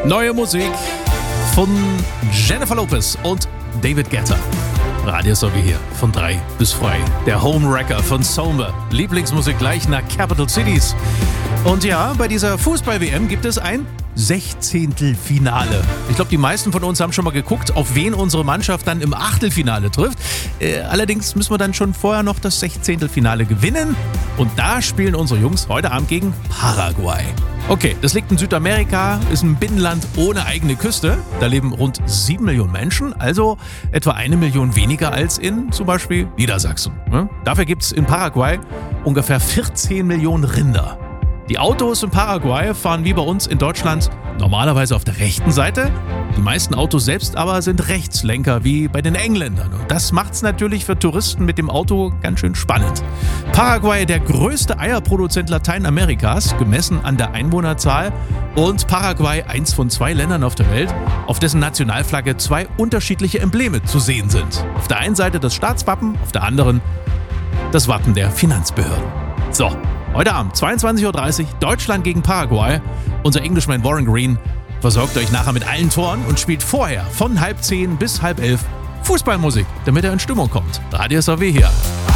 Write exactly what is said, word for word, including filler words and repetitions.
Neue Musik von Jennifer Lopez und David Guetta. Radio Sowie hier von drei bis frei. Der Homewrecker von Soulmer. Lieblingsmusik gleich nach Capital Cities. Und ja, bei dieser Fußball-W M gibt es ein Sechzehntelfinale. Ich glaube, die meisten von uns haben schon mal geguckt, auf wen unsere Mannschaft dann im Achtelfinale trifft. Äh, allerdings müssen wir dann schon vorher noch das Sechzehntelfinale gewinnen. Und da spielen unsere Jungs heute Abend gegen Paraguay. Okay, das liegt in Südamerika, ist ein Binnenland ohne eigene Küste. Da leben rund sieben Millionen Menschen, also etwa eine Million weniger als in zum Beispiel Niedersachsen. Dafür gibt es in Paraguay ungefähr vierzehn Millionen Rinder. Die Autos in Paraguay fahren wie bei uns in Deutschland normalerweise auf der rechten Seite. Die meisten Autos selbst aber sind Rechtslenker wie bei den Engländern. Und das macht es natürlich für Touristen mit dem Auto ganz schön spannend. Paraguay, der größte Eierproduzent Lateinamerikas, gemessen an der Einwohnerzahl. Und Paraguay, eins von zwei Ländern auf der Welt, auf dessen Nationalflagge zwei unterschiedliche Embleme zu sehen sind. Auf der einen Seite das Staatswappen, auf der anderen das Wappen der Finanzbehörden. So. Heute Abend, zweiundzwanzig Uhr dreißig, Deutschland gegen Paraguay. Unser Englishman Warren Green versorgt euch nachher mit allen Toren und spielt vorher von halb zehn bis halb elf Fußballmusik, damit er in Stimmung kommt. Radio Sowie hier.